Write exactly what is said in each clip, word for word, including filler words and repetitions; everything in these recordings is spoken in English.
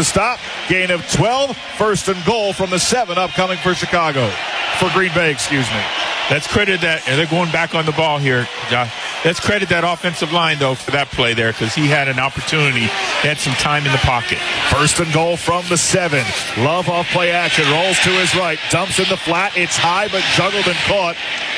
the stop. Gain of twelve. First and goal from the seven upcoming for Chicago. For Green Bay, excuse me. Let's credit that. They're going back on the ball here, Josh. Let's credit that offensive line, though, for that play there because he had an opportunity. He had some time in the pocket. First and goal from the seven. Love off play action. Rolls to his right. Dumps in the flat. It's high but juggled and caught.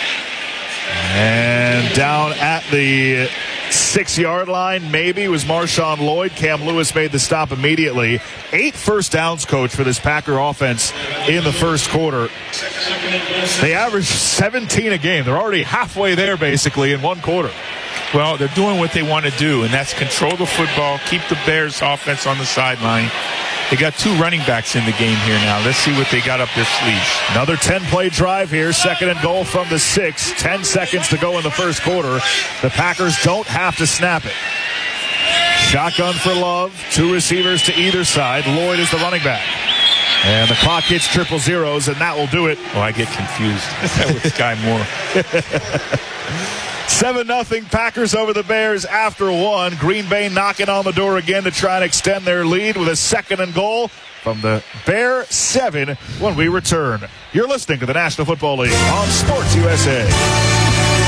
And down at the six-yard line, maybe, was Marshawn Lloyd. Cam Lewis made the stop immediately. Eight first downs, Coach, for this Packer offense in the first quarter. They averaged seventeen a game. They're already halfway there, basically, in one quarter. Well, they're doing what they want to do, and that's control the football, keep the Bears' offense on the sideline. They got two running backs in the game here now. Let's see what they got up their sleeves. Another ten-play drive here. Second and goal from the six. Ten seconds to go in the first quarter. The Packers don't have to snap it. Shotgun for Love. Two receivers to either side. Lloyd is the running back. And the clock hits triple zeros, and that will do it. Oh, I get confused with Sky Moore. seven nothing Packers over the Bears after one. Green Bay knocking on the door again to try and extend their lead with a second and goal from the Bear seven when we return. You're listening to the National Football League on Sports U S A.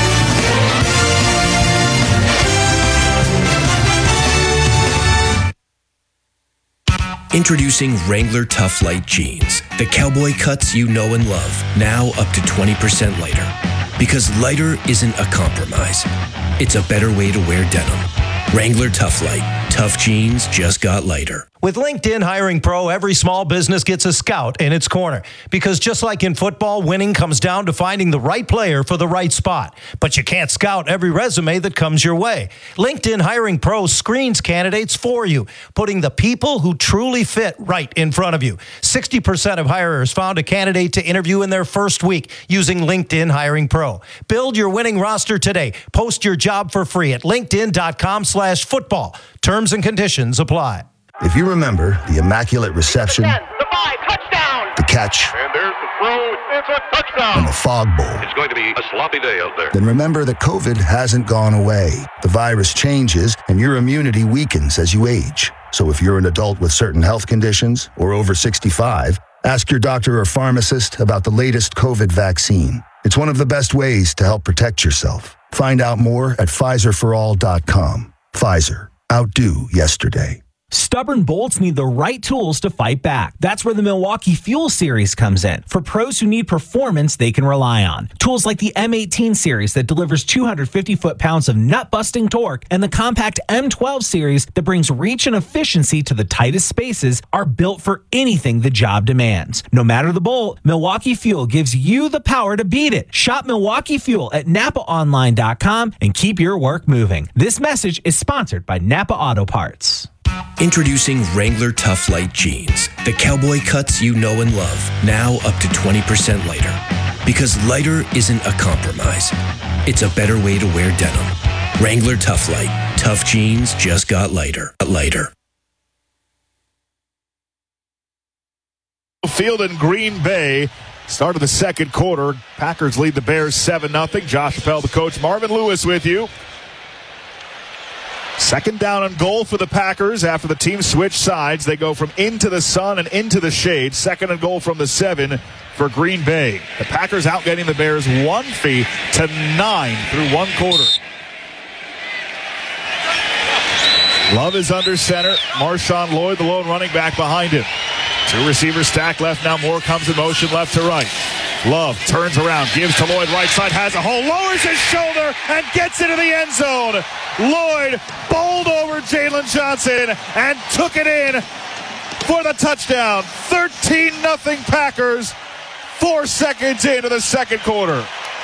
Introducing Wrangler Tough Light Jeans. The cowboy cuts you know and love. Now up to twenty percent lighter. Because lighter isn't a compromise. It's a better way to wear denim. Wrangler Tough Light. Tough jeans just got lighter. With LinkedIn Hiring Pro, every small business gets a scout in its corner. Because just like in football, winning comes down to finding the right player for the right spot. But you can't scout every resume that comes your way. LinkedIn Hiring Pro screens candidates for you, putting the people who truly fit right in front of you. sixty percent of hirers found a candidate to interview in their first week using LinkedIn Hiring Pro. Build your winning roster today. Post your job for free at linkedin.com slash football. Terms and conditions apply. If you remember the immaculate reception, the five, touchdown, the catch, and there's the throw, it's a touchdown, and the fog bowl, it's going to be a sloppy day out there. Then remember that COVID hasn't gone away. The virus changes, and your immunity weakens as you age. So if you're an adult with certain health conditions or over sixty-five, ask your doctor or pharmacist about the latest COVID vaccine. It's one of the best ways to help protect yourself. Find out more at Pfizer for all dot com. Pfizer. Outdo yesterday. Stubborn bolts need the right tools to fight back. That's where the Milwaukee Fuel Series comes in. For pros who need performance they can rely on. Tools like the M eighteen series that delivers two hundred fifty foot-pounds of nut-busting torque and the compact M twelve series that brings reach and efficiency to the tightest spaces are built for anything the job demands. No matter the bolt, Milwaukee Fuel gives you the power to beat it. Shop Milwaukee Fuel at Napa Online dot com and keep your work moving. This message is sponsored by Napa Auto Parts. Introducing Wrangler Tough Light Jeans. The cowboy cuts you know and love. Now up to twenty percent lighter. Because lighter isn't a compromise. It's a better way to wear denim. Wrangler Tough Light. Tough jeans just got lighter. Lighter. Field in Green Bay. Start of the second quarter. Packers lead the Bears seven nothing. Josh Appel, the coach. Marvin Lewis with you. Second down and goal for the Packers after the team switched sides. They go from into the sun and into the shade. Second and goal from the seven for Green Bay. The Packers outgetting the Bears one fee to nine through one quarter. Love is under center. Marshawn Lloyd, the lone running back behind him. Two receivers stacked left. Now Moore comes in motion left to right. Love turns around, gives to Lloyd right side, has a hole, lowers his shoulder, and gets into the end zone. Lloyd bowled over Jalen Johnson and took it in for the touchdown. thirteen nothing Packers, four seconds into the second quarter.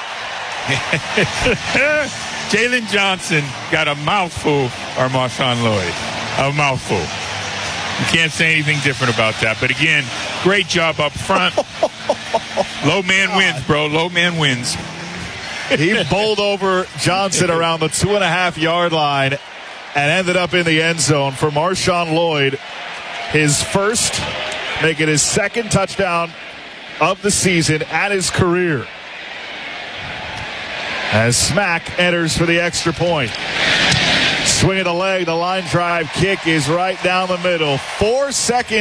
Jalen Johnson got a mouthful, or Marshawn Lloyd, a mowful. You can't say anything different about that. But again, great job up front. Low man wins, bro. Low man wins. He bowled over Johnson around the two and a half yard line and ended up in the end zone for Marshawn Lloyd. His first, making his second touchdown of the season and his career. As Smack enters for the extra point. Swing of the leg, the line drive kick is right down the middle. Four seconds.